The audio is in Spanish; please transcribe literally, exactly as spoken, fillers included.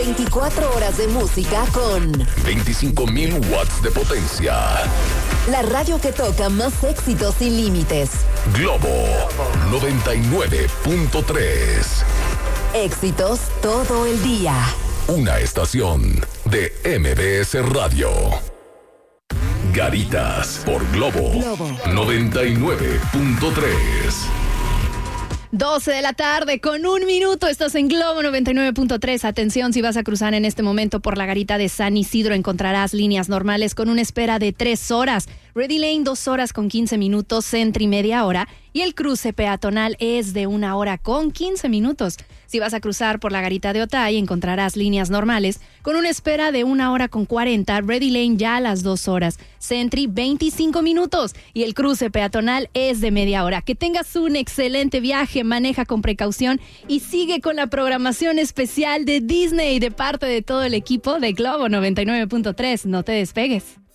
veinticuatro horas de música con veinticinco mil watts de potencia. La radio que toca más éxitos sin límites. Globo noventa y nueve punto tres. Éxitos todo el día. Una estación de M B S Radio. Garitas por Globo, Globo. noventa y nueve punto tres. doce de la tarde con un minuto, estás en Globo noventa y nueve punto tres. Atención, si vas a cruzar en este momento por la garita de San Isidro, encontrarás líneas normales con una espera de tres horas. Ready Lane, dos horas con quince minutos, Sentry media hora y el cruce peatonal es de una hora con quince minutos. Si vas a cruzar por la garita de Otay, encontrarás líneas normales con una espera de una hora con cuarenta, Ready Lane ya a las dos horas, Sentry veinticinco minutos y el cruce peatonal es de media hora. Que tengas un excelente viaje, maneja con precaución y sigue con la programación especial de Disney de parte de todo el equipo de Globo noventa y nueve punto tres. No te despegues.